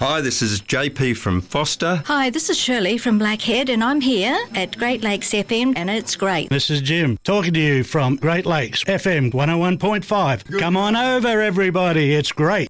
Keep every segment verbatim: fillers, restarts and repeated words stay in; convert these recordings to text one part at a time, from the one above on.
Hi, this is J P from Foster. Hi, this is Shirley from Blackhead, and I'm here at Great Lakes F M, and it's great. This is Jim talking to you from Great Lakes F M one oh one point five. Good. Come on over, everybody. It's great.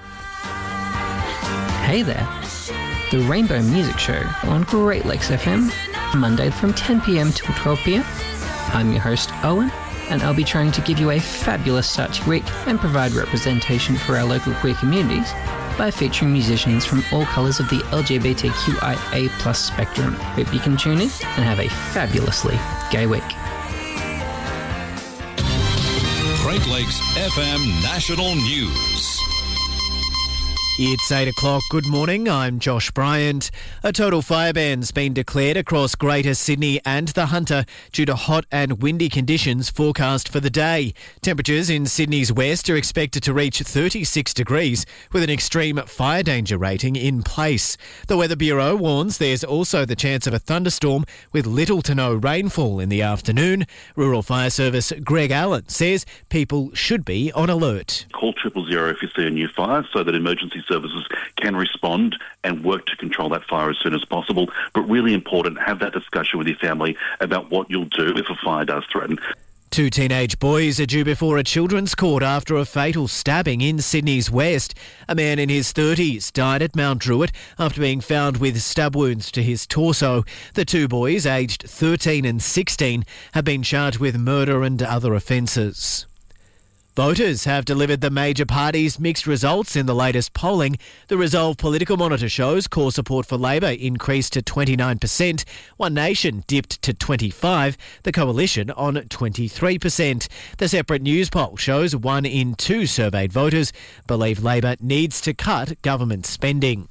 Hey there. The Rainbow Music Show on Great Lakes F M, Monday from ten p.m. till twelve p.m. I'm your host, Owen, and I'll be trying to give you a fabulous start to your week and provide representation for our local queer communities by featuring musicians from all colours of the L G B T Q I A plus spectrum. Hope you can tune in and have a fabulously gay week. Great Lakes F M National News. It's eight o'clock. Good morning. I'm Josh Bryant. A total fire ban's been declared across Greater Sydney and the Hunter due to hot and windy conditions forecast for the day. Temperatures in Sydney's west are expected to reach thirty-six degrees with an extreme fire danger rating in place. The Weather Bureau warns there's also the chance of a thunderstorm with little to no rainfall in the afternoon. Rural Fire Service Greg Allen says people should be on alert. Call triple zero if you see a new fire so that emergency services can respond and work to control that fire as soon as possible. But really important, have that discussion with your family about what you'll do if a fire does threaten. Two teenage boys are due before a children's court after a fatal stabbing in Sydney's west. A man in his thirties died at Mount Druitt after being found with stab wounds to his torso. The two boys, aged thirteen and sixteen, have been charged with murder and other offences. Voters have delivered the major parties' mixed results in the latest polling. The Resolve Political Monitor shows core support for Labor increased to twenty-nine percent. One Nation dipped to twenty-five percent. The Coalition on twenty-three percent. The Separate News poll shows one in two surveyed voters believe Labor needs to cut government spending.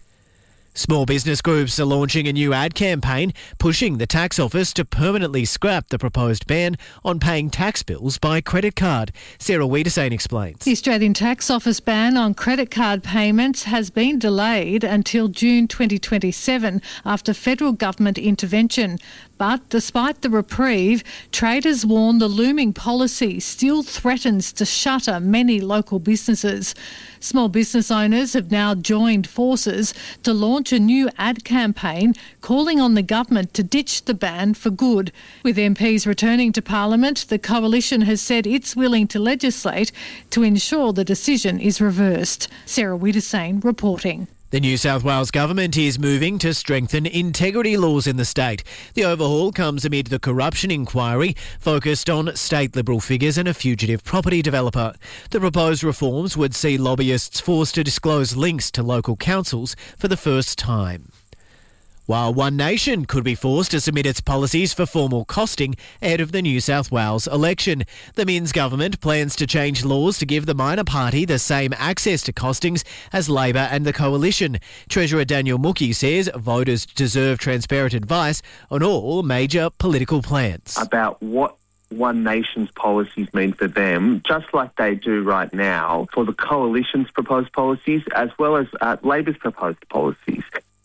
Small business groups are launching a new ad campaign pushing the tax office to permanently scrap the proposed ban on paying tax bills by credit card. Sarah Wiedersane explains. The Australian Tax Office ban on credit card payments has been delayed until June twenty twenty-seven after federal government intervention. But despite the reprieve, traders warn the looming policy still threatens to shutter many local businesses. Small business owners have now joined forces to launch a new ad campaign calling on the government to ditch the ban for good. With M Ps returning to Parliament, the Coalition has said it's willing to legislate to ensure the decision is reversed. Sarah Wiedersane reporting. The New South Wales Government is moving to strengthen integrity laws in the state. The overhaul comes amid the corruption inquiry focused on state Liberal figures and a fugitive property developer. The proposed reforms would see lobbyists forced to disclose links to local councils for the first time. While One Nation could be forced to submit its policies for formal costing ahead of the New South Wales election. The Minns government plans to change laws to give the minor party the same access to costings as Labor and the Coalition. Treasurer Daniel Mookie says voters deserve transparent advice on all major political plans. About what One Nation's policies mean for them, just like they do right now for the Coalition's proposed policies as well as uh, Labor's proposed policies.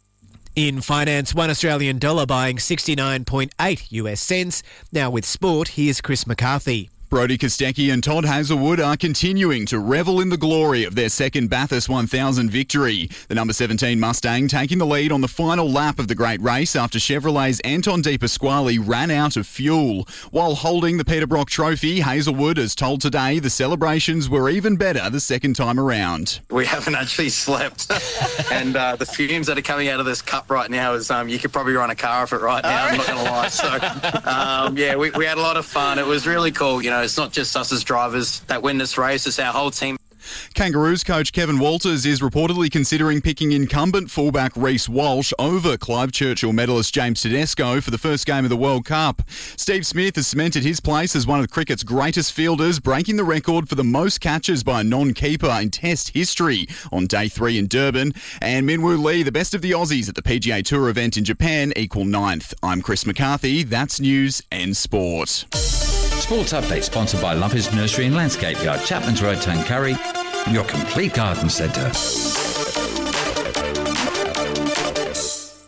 In finance, one Australian dollar buying sixty-nine point eight US cents. Now with sport, here's Chris McCarthy. Brodie Kostecki and Todd Hazelwood are continuing to revel in the glory of their second Bathurst one thousand victory. The number seventeen Mustang taking the lead on the final lap of the great race after Chevrolet's Anton De Pasquale ran out of fuel. While holding the Peter Brock Trophy, Hazelwood has told Today the celebrations were even better the second time around. We haven't actually slept. and uh, the fumes that are coming out of this cup right now is um, you could probably run a car off it right now, I'm not going to lie. So, um, yeah, we, we had a lot of fun. It was really cool, you know. It's not just us as drivers that win this race, it's our whole team. Kangaroos coach Kevin Walters is reportedly considering picking incumbent fullback Reece Walsh over Clive Churchill medalist James Tedesco for the first game of the World Cup. Steve Smith has cemented his place as one of cricket's greatest fielders, breaking the record for the most catches by a non-keeper in Test history on day three in Durban. And Minwoo Lee, the best of the Aussies at the P G A Tour event in Japan, equal ninth. I'm Chris McCarthy. That's news and sport. Sports Update sponsored by Lumpers Nursery and Landscape Yard, Chapman's Road, Tuncurry, your complete garden centre.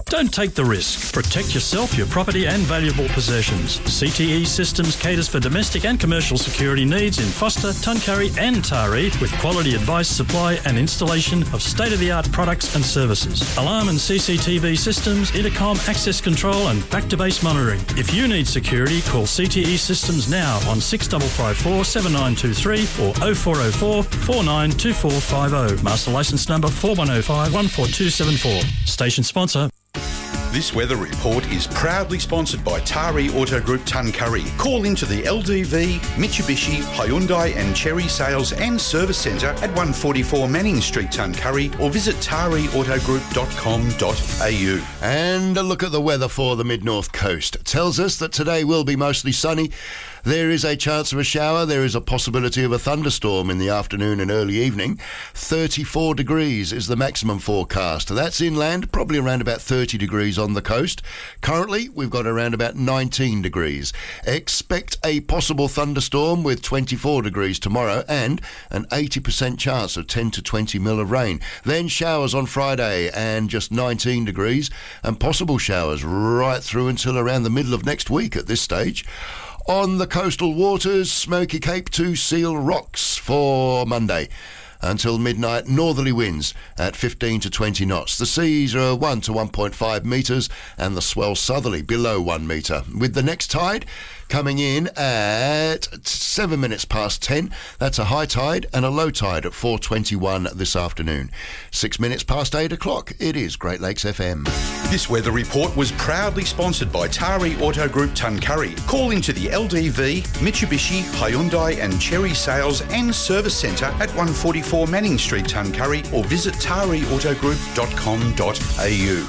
Don't take the risk. Protect yourself, your property and valuable possessions. C T E Systems caters for domestic and commercial security needs in Foster, Tuncurry and Taree with quality advice, supply and installation of state-of-the-art products and services. Alarm and C C T V systems, intercom, access control and back-to-base monitoring. If you need security, call C T E Systems now on six five five four, seven nine two three or oh four oh four, four nine two four five oh. Master licence number four one oh five, one four two seven four. Station sponsor. This weather report is proudly sponsored by Taree Auto Group Tuncurry. Call into the L D V, Mitsubishi, Hyundai and Cherry Sales and Service Centre at one forty-four Manning Street, Tuncurry, or visit taree auto group dot com dot a u. And a look at the weather for the mid-north coast. It tells us that today will be mostly sunny. There is a chance of a shower. There is a possibility of a thunderstorm in the afternoon and early evening. thirty-four degrees is the maximum forecast. That's inland, probably around about thirty degrees on the coast. Currently, we've got around about nineteen degrees. Expect a possible thunderstorm with twenty-four degrees tomorrow and an eighty percent chance of ten to twenty mil of rain. Then showers on Friday and just nineteen degrees and possible showers right through until around the middle of next week at this stage. On the coastal waters, Smoky Cape to Seal Rocks for Monday. Until midnight, northerly winds at fifteen to twenty knots. The seas are one to one point five metres and the swell southerly below one metre. With the next tide coming in at seven minutes past ten. That's a high tide and a low tide at four twenty-one this afternoon. Six minutes past eight o'clock. It is Great Lakes F M. This weather report was proudly sponsored by Taree Auto Group Tuncurry. Call into the L D V, Mitsubishi, Hyundai and Cherry Sales and Service Centre at one forty-four Manning Street, Tuncurry, or visit taree auto group dot com dot a u.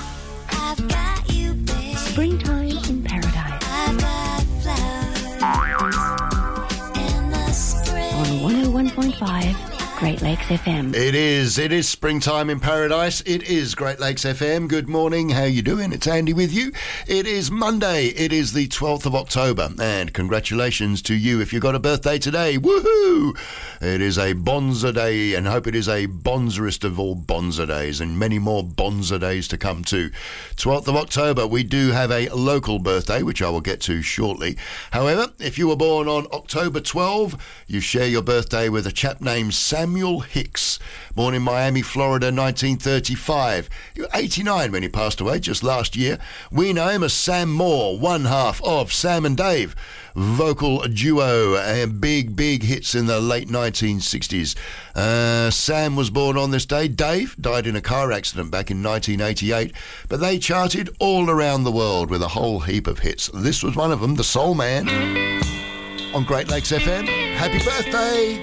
Springtime in paradise. On one oh one point five Great Lakes F M. It is. It is springtime in paradise. It is Great Lakes F M. Good morning. How you doing? It's Andy with you. It is Monday. It is the twelfth of October. And congratulations to you if you got a birthday today. Woohoo! It is a Bonza Day, and I hope it is a bonzerest of all Bonza Days, and many more Bonza Days to come too. twelfth of October, we do have a local birthday, which I will get to shortly. However, if you were born on October twelfth, you share your birthday with a chap named Samuel Hicks, born in Miami, Florida, nineteen thirty-five. He was eighty-nine when he passed away just last year. We know him as Sam Moore, one half of Sam and Dave, vocal duo, and big, big hits in the late nineteen sixties. Uh, Sam was born on this day. Dave died in a car accident back in nineteen eighty-eight, but they charted all around the world with a whole heap of hits. This was one of them, The Soul Man, on Great Lakes F M. Happy birthday!